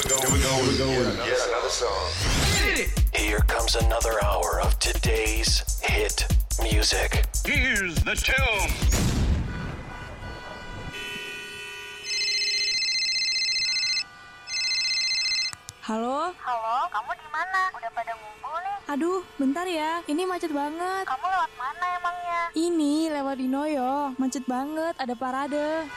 Yet another song. Here comes another hour of today's hit music. Here's the tune. Halo? Halo, kamu di mana? Udah pada ngumpul nih? Aduh, bentar ya. Ini macet banget. Kamu lewat mana emangnya? Ini lewat di Noyo. Macet banget, ada parade.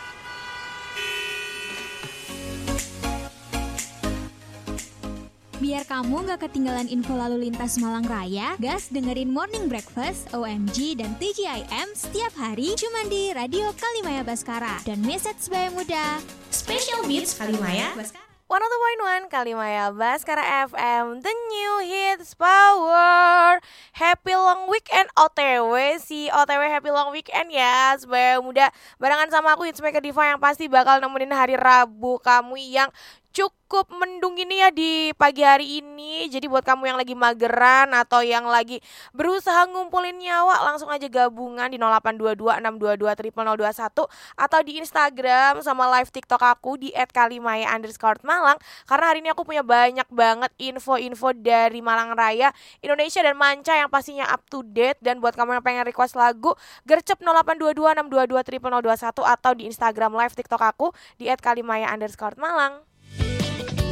Biar kamu gak ketinggalan info lalu lintas Malang Raya, gas dengerin Morning Breakfast, OMG, dan TGIM setiap hari cuma di Radio Kalimaya Baskara. Dan message Sebaya Muda. Special Beats Kalimaya Baskara. 102.1 Kalimaya Baskara FM, the new hits power. Happy long weekend OTW, Happy long weekend ya Sebaya Muda. Barengan sama aku Hitsmaker Diva yang pasti bakal nemenin hari Rabu kamu yang cukup mendung ini ya di pagi hari ini. Jadi buat kamu yang lagi mageran atau yang lagi berusaha ngumpulin nyawa, langsung aja gabungan di 0822 622 0021 atau di Instagram sama live TikTok aku di @kalimaya_Malang. Karena hari ini aku punya banyak banget info-info dari Malang Raya, Indonesia dan manca yang pastinya up to date. Dan buat kamu yang pengen request lagu, gercep 0822 622 0021 atau di Instagram live TikTok aku di @kalimaya_Malang.